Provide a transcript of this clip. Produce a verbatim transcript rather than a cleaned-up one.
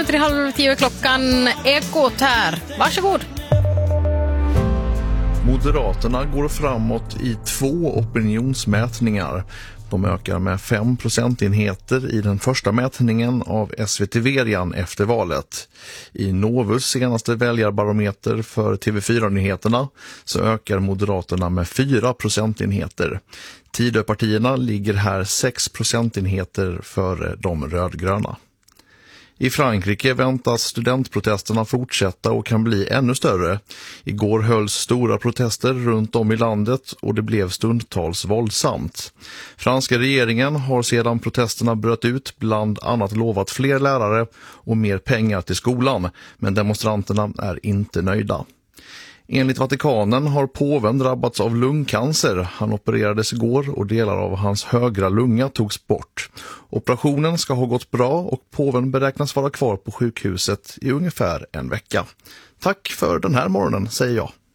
minuter i halv tio klockan. Ekot här. Varsågod. Moderaterna går framåt i två opinionsmätningar. De ökar med fem procentenheter i den första mätningen av S V T-Verian efter valet. I Novus senaste väljarbarometer för T V fyra-nyheterna så ökar Moderaterna med fyra procentenheter. Tidöpartierna ligger här sex procentenheter för de rödgröna. I Frankrike väntas studentprotesterna fortsätta och kan bli ännu större. Igår hölls stora protester runt om i landet och det blev stundtals våldsamt. Franska regeringen har sedan protesterna bröt ut bland annat lovat fler lärare och mer pengar till skolan, men demonstranterna är inte nöjda. Enligt Vatikanen har påven drabbats av lungcancer. Han opererades igår och delar av hans högra lunga togs bort. Operationen ska ha gått bra och påven beräknas vara kvar på sjukhuset i ungefär en vecka. Tack för den här morgonen, säger jag.